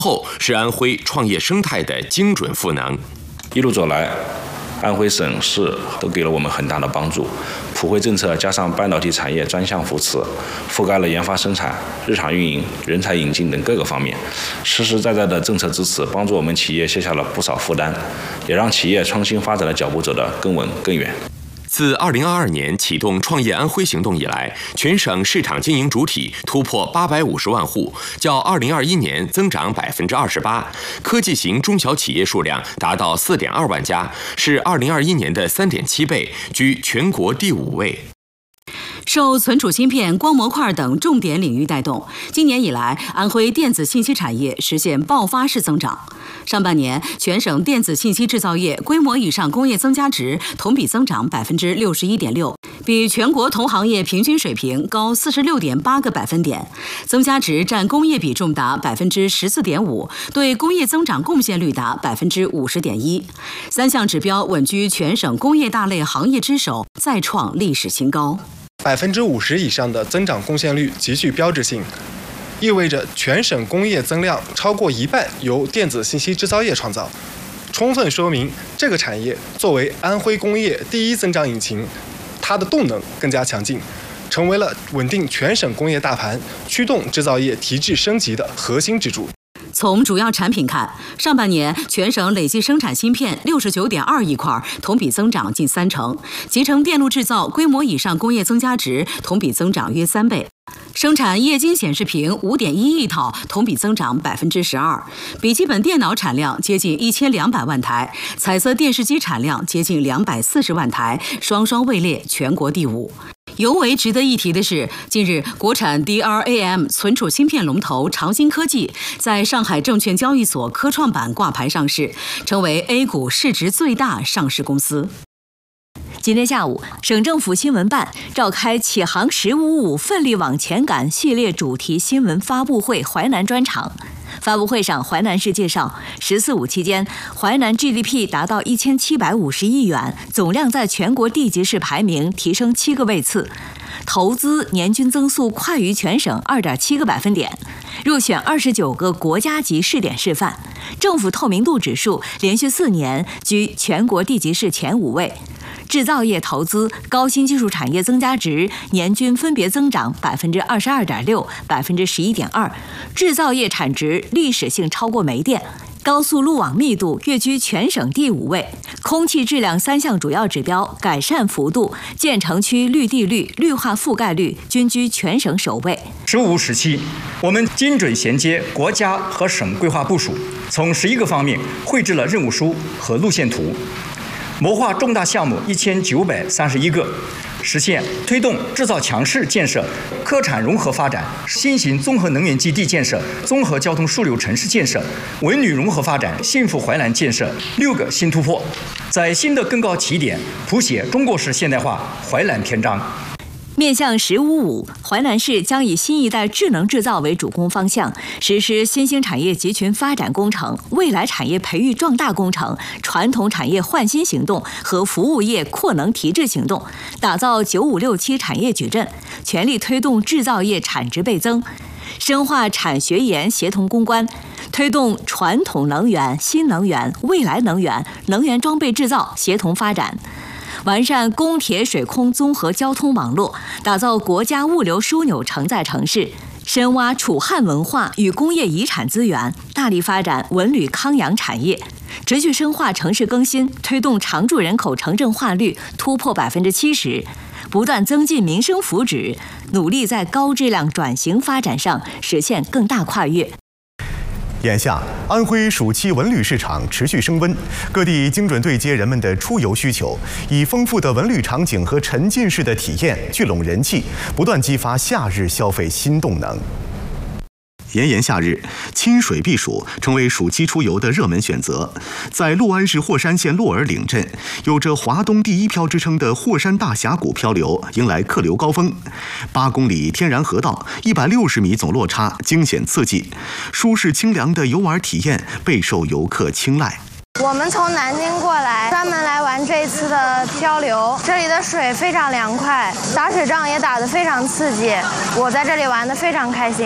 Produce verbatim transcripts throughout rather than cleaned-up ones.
后是安徽创业生态的精准赋能。 一路走来，安徽省市都给了我们很大的帮助。普惠政策加上半导体产业专项扶持，覆盖了研发生产、日常运营、人才引进等各个方面，实实在在的政策支持，帮助我们企业卸下了不少负担，也让企业创新发展的脚步走得更稳更远。 自二零二二年启动创业安徽行动以来，全省市场经营主体突破八百五十万户，较二零二一年增长百分之二十八。科技型中小企业数量达到四点二万家，是二零二一年的三点七倍，居全国第五位。 受存储芯片、光模块等重点领域带动，今年以来，安徽电子信息产业实现爆发式增长。上半年，全省电子信息制造业规模以上工业增加值同比增长百分之六十一点六，比全国同行业平均水平高四十六点八个百分点，增加值占工业比重达百分之十四点五，对工业增长贡献率达百分之五十点一，三项指标稳居全省工业大类行业之首，再创历史新高。 百分之五十以上的增长贡献率极具标志性，意味着全省工业增量超过一半由电子信息制造业创造，充分说明这个产业作为安徽工业第一增长引擎，它的动能更加强劲，成为了稳定全省工业大盘、驱动制造业提质升级的核心支柱。 从主要产品看，上半年全省累计生产芯片六十九点二亿块，同比增长近三成；集成电路制造规模以上工业增加值同比增长约三倍；生产液晶显示屏五点一亿套，同比增长百分之十二；笔记本电脑产量接近一千两百万台，彩色电视机产量接近两百四十万台，双双位列全国第五。尤为值得一提的是，近日国产 D R A M 存储芯片龙头长鑫科技在上海证券交易所科创板挂牌上市，成为 A 股市值最大上市公司。 今天下午，省政府新闻办召开“启航十五五，奋力往前赶”系列主题新闻发布会淮南专场。发布会上，淮南市介绍，“十四五”期间，淮南 G D P 达到一千七百五十亿元，总量在全国地级市排名提升七个位次，投资年均增速快于全省二点七个百分点，入选二十九个国家级试点示范，政府透明度指数连续四年居全国地级市前五位。制造业投资、高新技术产业增加值年均分别增长百分之二十二点六、百分之十一点二，制造业产值历史性超过煤电。高速路网密度跃居全省第五位，空气质量三项主要指标改善幅度、建成区绿地率、绿化覆盖率均居全省首位。 十五时期，我们精准衔接国家和省规划部署，从十一个方面绘制了任务书和路线图，谋划重大项目一千九百三十一个，实现推动制造强市建设、科产融合发展、新型综合能源基地建设、综合交通枢纽城市建设、文旅融合发展、幸福淮南建设六个新突破，在新的更高起点谱写中国式现代化淮南篇章。 面向“十五五”，淮南市将以新一代智能制造为主攻方向，实施新兴产业集群发展工程、未来产业培育壮大工程、传统产业焕新行动和服务业扩能提质行动，打造“九五六七”产业矩阵，全力推动制造业产值倍增，深化产学研协同攻关，推动传统能源、新能源、未来能源、能源装备制造协同发展。完善公铁水空综合交通网络，打造国家物流枢纽承载城市，深挖楚汉文化与工业遗产资源，大力发展文旅康养产业，持续深化城市更新，推动常住人口城镇化率突破百分之七十，不断增进民生福祉，努力在高质量转型发展上实现更大跨越。 眼下，安徽暑期文旅市场持续升温，各地精准对接人们的出游需求，以丰富的文旅场景和沉浸式的体验聚拢人气，不断激发夏日消费新动能。 炎炎夏日，亲水避暑成为暑期出游的热门选择。在六安市霍山县洛尔岭镇，有着华东第一漂之称的霍山大峡谷漂流迎来客流高峰。八公里天然河道，一百六十米总落差，惊险刺激，舒适清凉的游玩体验备受游客青睐。 我们从南京过来，专门来玩这一次的漂流。这里的水非常凉快，打水仗也打得非常刺激，我在这里玩得非常开心。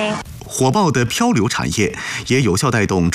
火爆的漂流产业也有效带动